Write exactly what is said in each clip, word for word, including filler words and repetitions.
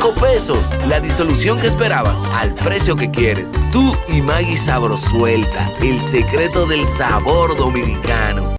cinco pesos. La disolución que esperabas al precio que quieres. Tú y Maggi Sabrosuelta, el secreto del sabor dominicano.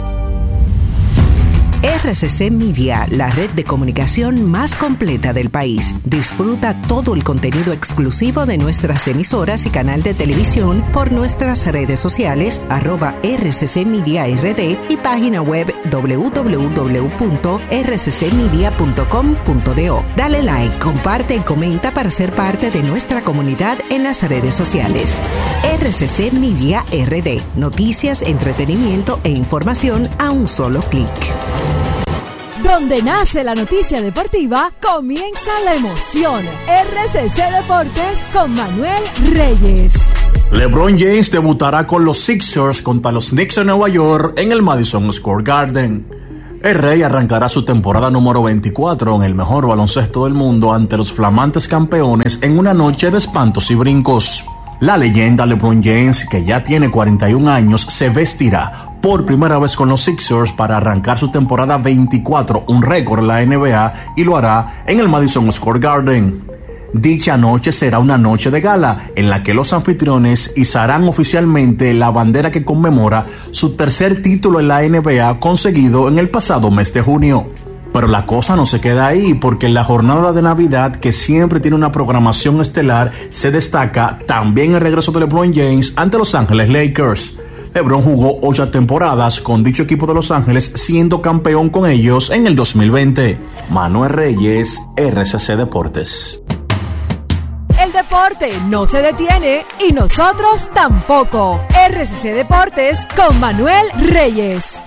R C C Media, la red de comunicación más completa del país. Disfruta todo el contenido exclusivo de nuestras emisoras y canal de televisión por nuestras redes sociales, arroba R C C Media R D y página web w w w punto r c c media punto com punto do. Dale like, comparte y comenta para ser parte de nuestra comunidad en las redes sociales. R C C Media R D. Noticias, entretenimiento e información a un solo clic. Donde nace la noticia deportiva, comienza la emoción. R C C Deportes con Manuel Reyes. LeBron James debutará con los Sixers contra los Knicks de Nueva York en el Madison Square Garden. El Rey arrancará su temporada número veinticuatro en el mejor baloncesto del mundo ante los flamantes campeones en una noche de espantos y brincos. La leyenda LeBron James, que ya tiene cuarenta y un años, se vestirá por primera vez con los Sixers para arrancar su temporada veinticuatro, un récord en la N B A, y lo hará en el Madison Square Garden. Dicha noche será una noche de gala en la que los anfitriones izarán oficialmente la bandera que conmemora su tercer título en la N B A conseguido en el pasado mes de junio. Pero la cosa no se queda ahí, porque en la jornada de Navidad, que siempre tiene una programación estelar, se destaca también el regreso de LeBron James ante Los Ángeles Lakers. LeBron jugó ocho temporadas con dicho equipo de Los Ángeles, siendo campeón con ellos en el dos mil veinte. Manuel Reyes, R C C Deportes. El deporte no se detiene y nosotros tampoco. R C C Deportes con Manuel Reyes.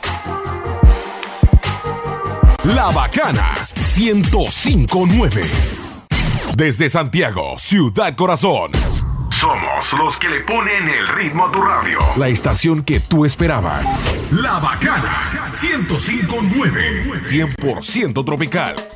La Bacana ciento cinco punto nueve. Desde Santiago, Ciudad Corazón. Somos los que le ponen el ritmo a tu radio. La estación que tú esperabas. La Bacana ciento cinco punto nueve. cien por ciento tropical.